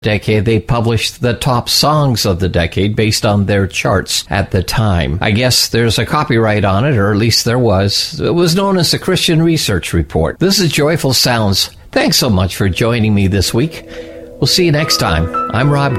decade, they published the top songs of the decade based on their charts at the time. I guess there's a copyright on it, or at least there was. It was known as the Christian Research Report. This is Joyful Sounds. Thanks so much for joining me this week. We'll see you next time. I'm Rob